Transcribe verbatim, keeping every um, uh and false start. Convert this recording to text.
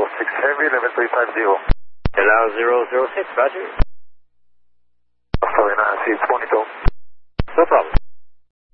six Heavy, eleven three five zero. Allow zero zero six, roger. Sorry, nine, see, twenty-two. No problem.